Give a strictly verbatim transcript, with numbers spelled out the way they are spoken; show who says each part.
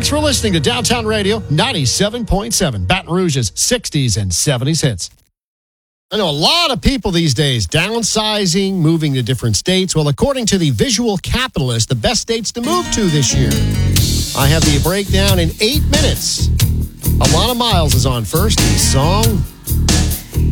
Speaker 1: Thanks for listening to Downtown Radio ninety-seven point seven, Baton Rouge's sixties and seventies hits. I know a lot of people these days downsizing, moving to different states. Well, according to the Visual Capitalist, the best states to move to this year. I have the breakdown in eight minutes. Alana Miles is on first. The song